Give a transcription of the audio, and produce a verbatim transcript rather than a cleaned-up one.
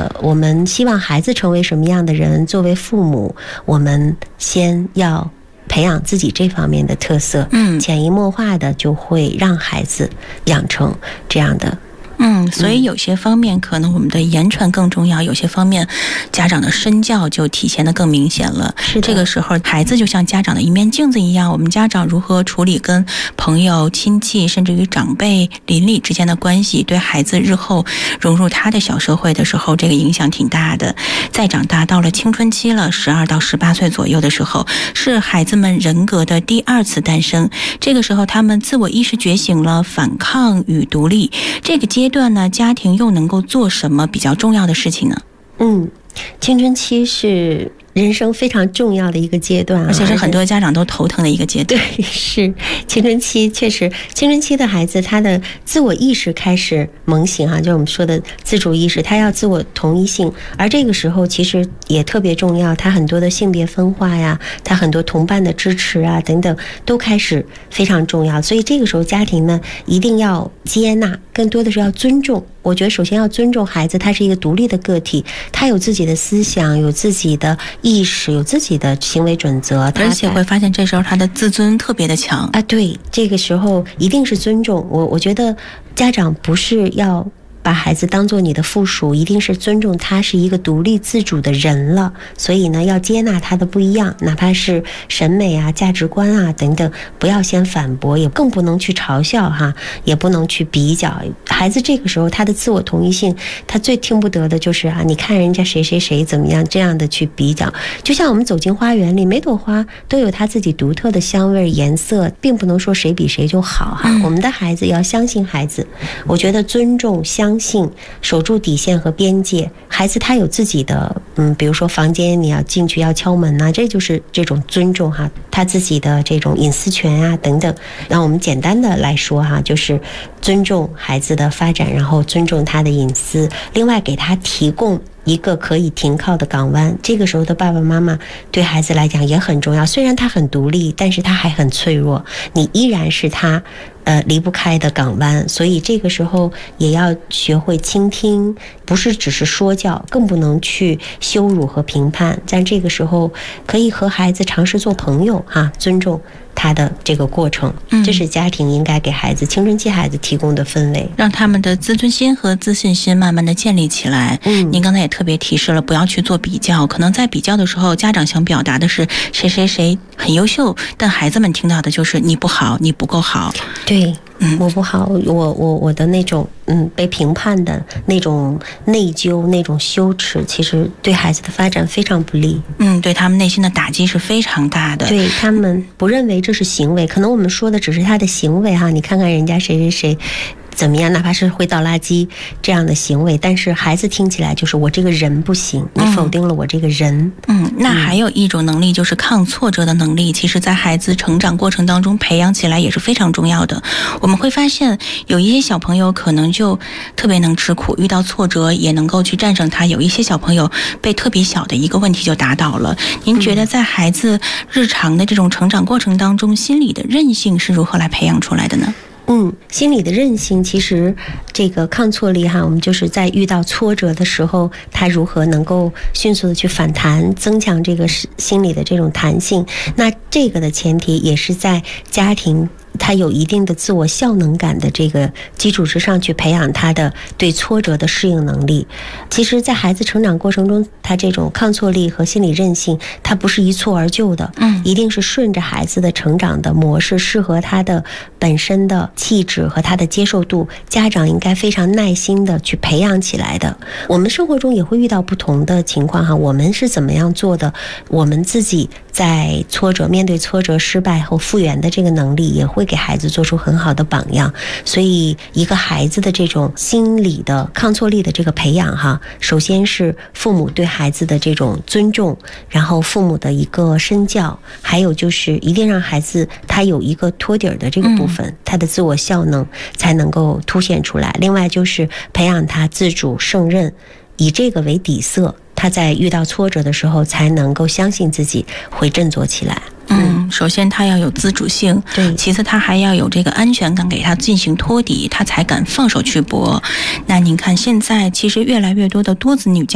的我们希望孩子成为什么样的人，作为父母，我们先要培养自己这方面的特色， 嗯， 潜移默化的就会让孩子养成这样的。 嗯，所以有些方面可能我们的言传更重要，有些方面家长的身教就体现得更明显了。 是的， 这个时候孩子就像家长的一面镜子一样，我们家长如何处理跟朋友、亲戚甚至于长辈、邻里之间的关系，对孩子日后融入他的小社会的时候，这个影响挺大的。再长大到了青春期了，十二到十八岁左右的时候，是孩子们人格的第二次诞生。这个时候他们自我意识觉醒了，反抗与独立。这个阶段呢，家庭又能够做什么比较重要的事情呢？ 嗯，青春期是人生非常重要的一个阶段， 而且是很多家长都头疼的一个阶段。 对，是青春期，确实青春期的孩子他的自我意识开始萌醒哈，就是我们说的自主意识，他要自我同一性，而这个时候其实也特别重要，他很多的性别分化呀，他很多同伴的支持啊等等都开始非常重要，所以这个时候家庭呢一定要接纳，更多的是要尊重。我觉得首先要尊重孩子，他是一个独立的个体，他有自己的思想，有自己的意识，有自己的行为准则， 而且会发现这时候他的自尊特别的强啊。对，这个时候一定是尊重。我我觉得家长不是要把孩子当做你的附属，一定是尊重他是一个独立自主的人了，所以呢要接纳他的不一样，哪怕是审美啊、价值观啊等等，不要先反驳，也更不能去嘲笑哈，也不能去比较。孩子这个时候他的自我同一性，他最听不得的就是啊，你看人家谁谁谁怎么样，这样的去比较。就像我们走进花园里，每朵花都有它自己独特的香味颜色，并不能说谁比谁就好哈。 嗯、 我们的孩子要相信孩子，我觉得尊重、相信、守住底线和边界。孩子他有自己的嗯，比如说房间你要进去要敲门啊，这就是这种尊重哈，他自己的这种隐私权啊等等。那我们简单的来说哈，就是尊重孩子的发展，然后尊重他的隐私，另外给他提供一个可以停靠的港湾。这个时候的爸爸妈妈对孩子来讲也很重要，虽然他很独立，但是他还很脆弱，你依然是他呃离不开的港湾。所以这个时候也要学会倾听，不是只是说教，更不能去羞辱和评判。在这个时候可以和孩子尝试做朋友哈，尊重他的这个过程，这是家庭应该给孩子、青春期孩子提供的氛围， 让他们的自尊心和自信心慢慢的建立起来。嗯，您刚才也特别提示了，不要去做比较。可能在比较的时候，家长想表达的是谁谁谁很优秀，但孩子们听到的就是你不好，你不够好。 对。 嗯， 我不好，我我我的那种嗯被评判的那种内疚、那种羞耻，其实对孩子的发展非常不利。 嗯，对他们内心的打击是非常大的。 对，他们不认为这是行为，可能我们说的只是他的行为哈。你看看人家谁谁谁怎么样，哪怕是会倒垃圾这样的行为，但是孩子听起来就是我这个人不行，你否定了我这个人。 嗯，那还有一种能力就是抗挫折的能力，其实在孩子成长过程当中培养起来也是非常重要的。我们会发现有一些小朋友可能就特别能吃苦，遇到挫折也能够去战胜它，有一些小朋友被特别小的一个问题就打倒了。您觉得在孩子日常的这种成长过程当中，心理的韧性是如何来培养出来的呢？ 嗯，心理的韧性，其实这个抗挫力哈，我们就是在遇到挫折的时候，他如何能够迅速的去反弹，增强这个心理的这种弹性。那这个的前提也是在家庭他有一定的自我效能感的这个基础之上去培养他的对挫折的适应能力。其实在孩子成长过程中，他这种抗挫力和心理韧性，他不是一蹴而就的，嗯，一定是顺着孩子的成长的模式，适合他的本身的气质和他的接受度，家长应该非常耐心的去培养起来的。我们生活中也会遇到不同的情况哈，我们是怎么样做的，我们自己在挫折面对挫折失败后复原的这个能力，也会给孩子做出很好的榜样。所以一个孩子的这种心理的抗挫力的这个培养哈，首先是父母对孩子的这种尊重，然后父母的一个身教，还有就是一定让孩子他有一个托底儿的这个部分，嗯，他的自我效能才能够凸显出来。另外就是培养他自主胜任，以这个为底色，他在遇到挫折的时候才能够相信自己会振作起来。 嗯，首先他要有自主性， 对， 其次他还要有这个安全感，给他进行托底，他才敢放手去搏。那您看现在其实越来越多的多子女家